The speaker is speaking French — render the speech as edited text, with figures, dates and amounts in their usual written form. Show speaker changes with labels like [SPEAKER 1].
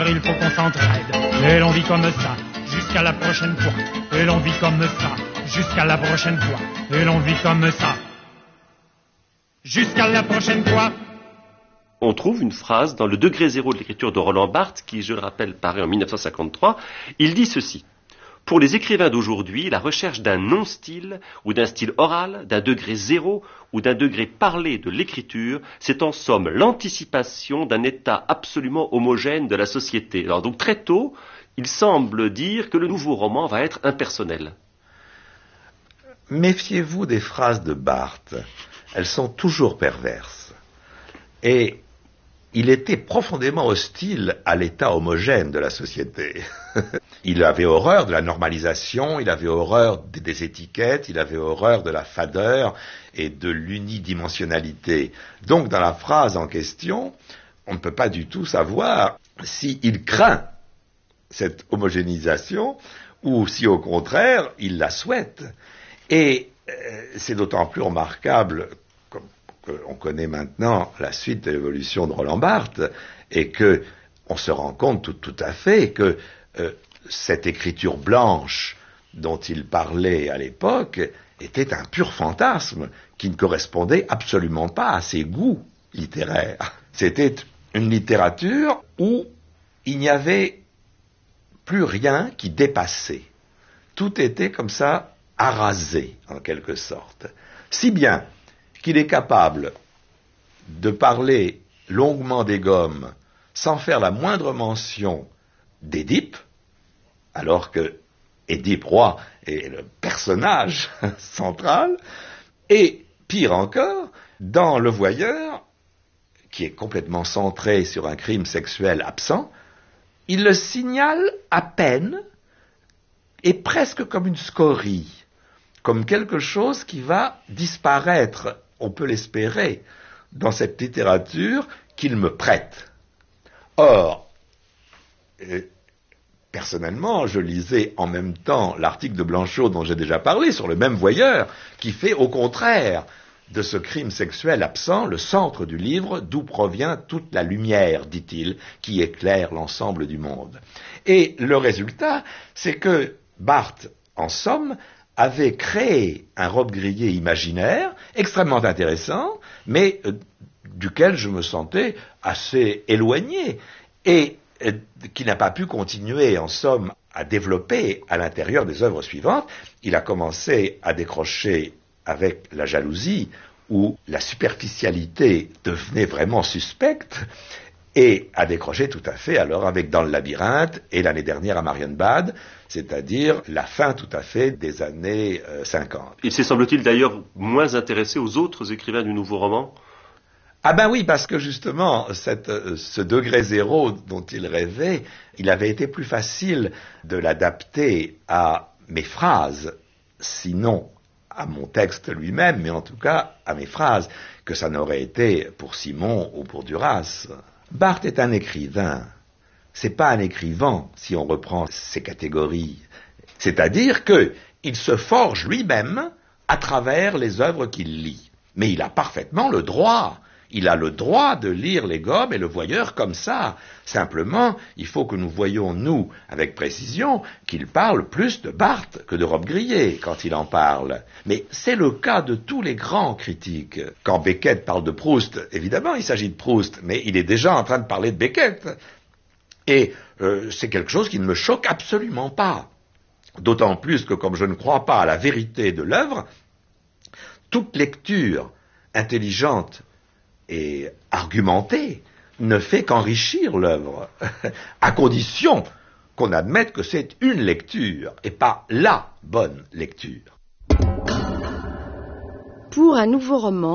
[SPEAKER 1] Il faut qu'on s'entraide, et l'on vit comme ça, jusqu'à la prochaine fois. Et l'on vit comme ça, jusqu'à la prochaine fois. Et l'on vit comme ça, jusqu'à la prochaine fois.
[SPEAKER 2] On trouve une phrase dans le degré zéro de l'écriture de Roland Barthes, qui, je le rappelle, paraît en 1953. Il dit ceci. Pour les écrivains d'aujourd'hui, la recherche d'un non-style ou d'un style oral, d'un degré zéro ou d'un degré parlé de l'écriture, c'est en somme l'anticipation d'un état absolument homogène de la société. Alors donc très tôt, il semble dire que le nouveau roman va être impersonnel.
[SPEAKER 3] Méfiez-vous des phrases de Barthes. Elles sont toujours perverses. Et il était profondément hostile à l'état homogène de la société. Il avait horreur de la normalisation, il avait horreur des étiquettes, il avait horreur de la fadeur et de l'unidimensionnalité. Donc dans la phrase en question, on ne peut pas du tout savoir s'il craint cette homogénéisation ou si au contraire il la souhaite. Et c'est d'autant plus remarquable qu'on connaît maintenant la suite de l'évolution de Roland Barthes et que on se rend compte tout à fait que cette écriture blanche dont il parlait à l'époque était un pur fantasme qui ne correspondait absolument pas à ses goûts littéraires. C'était une littérature où il n'y avait plus rien qui dépassait. Tout était comme ça arasé, en quelque sorte. Si bien qu'il est capable de parler longuement des gommes sans faire la moindre mention d'Édipe, alors que Édipe roi est le personnage central, et pire encore, dans Le Voyeur, qui est complètement centré sur un crime sexuel absent, il le signale à peine, et presque comme une scorie, comme quelque chose qui va disparaître, on peut l'espérer, dans cette littérature qu'il me prête. Or, personnellement, je lisais en même temps l'article de Blanchot dont j'ai déjà parlé sur le même Voyeur, qui fait au contraire de ce crime sexuel absent le centre du livre d'où provient toute la lumière, dit-il, qui éclaire l'ensemble du monde. Et le résultat, c'est que Barthes, en somme, avait créé un Robbe-Grillet imaginaire, extrêmement intéressant, mais duquel je me sentais assez éloigné, et qui n'a pas pu continuer, en somme, à développer à l'intérieur des œuvres suivantes. Il a commencé à décrocher avec La jalousie, où la superficialité devenait vraiment suspecte, et à décrocher tout à fait alors avec Dans le labyrinthe et l'année dernière à Marienbad, c'est-à-dire la fin tout à fait des années 50.
[SPEAKER 2] Il s'est, semble-t-il, d'ailleurs moins intéressé aux autres écrivains du nouveau roman.
[SPEAKER 3] Ah ben oui, parce que justement, ce degré zéro dont il rêvait, il avait été plus facile de l'adapter à mes phrases, sinon à mon texte lui-même, mais en tout cas à mes phrases, que ça n'aurait été pour Simon ou pour Duras. Barthes est un écrivain, c'est pas un écrivain si on reprend ces catégories. C'est-à-dire qu'il se forge lui-même à travers les œuvres qu'il lit. Mais il a parfaitement le droit. Il a le droit de lire Les Gobes et Le Voyeur comme ça. Simplement, il faut que nous voyions, nous, avec précision, qu'il parle plus de Barthes que de Robbe-Grillet quand il en parle. Mais c'est le cas de tous les grands critiques. Quand Beckett parle de Proust, évidemment, il s'agit de Proust, mais il est déjà en train de parler de Beckett. Et c'est quelque chose qui ne me choque absolument pas. D'autant plus que, comme je ne crois pas à la vérité de l'œuvre, toute lecture intelligente et argumentée ne fait qu'enrichir l'œuvre, à condition qu'on admette que c'est une lecture et pas la bonne lecture.
[SPEAKER 4] Pour un nouveau roman,